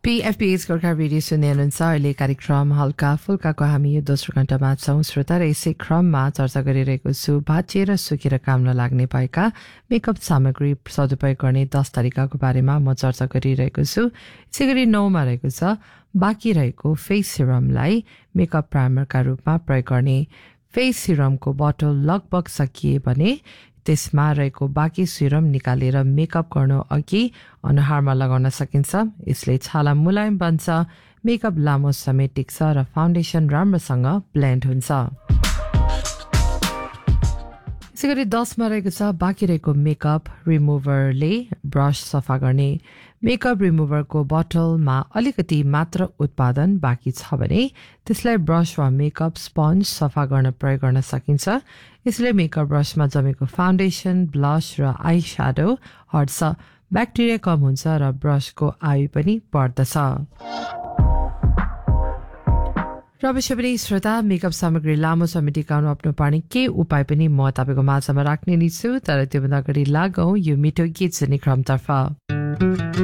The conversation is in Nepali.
PFP's गोर्खा रेडियो सुन्दै हुनुहुन्छ। अहिले कार्यक्रम हल्का फुल्काको हामी यो दोस्रो घण्टामा छौँ श्रोता र यसै क्रममा चर्चा गरिरहेको छु भाँचिएर सुकेर काम नलाग्ने भएका मेकअप सामग्री सदुपयोग गर्ने 10 तरिकाको बारेमा म चर्चा गरिरहेको छु। यसै गरी 9मा रहेको छ बाँकी रहेको फेस सिरमलाई मेकअप प्राइमरका रूपमा प्रयोग गर्ने। फेस सिरमको बोतल लगभग सकिए भने त्यसमा रहेको बाँकी सिरम निकालेर मेकअप गर्नु अघि अनुहारमा लगाउन सकिन्छ। यसले छाला मुलायम बन्छ, मेकअप लामो समय टिक्छ र फाउन्डेसन राम्रोसँग ब्लेन्ड हुन्छ। यसै गरी 10मा रहेको छ बाँकी रहेको मेकअप रिमुभरले ब्रस सफा गर्ने। मेकअप रिमुभरको बोतलमा अलिकति मात्र उत्पादन बाँकी छ भने त्यसलाई ब्रस वा मेकअप स्पन्ज सफा गर्न प्रयोग गर्न सकिन्छ। यसले मेकअप ब्रसमा जमेको फाउन्डेसन, ब्लस र आई स्याडो हट्छ, ब्याक्टेरिया कम हुन्छ र ब्रसको आयु पनि बढ्दछ। र अवश्य पनि श्रोता मेकअप सामग्री लामो समय टिकाउनु आफ्नो पार्ने के उपाय पनि म तपाईँको माझमा राख्ने नै छु। तर त्योभन्दा अगाडि लागौँ यो मिठो गीत सुन्ने क्रमतर्फ।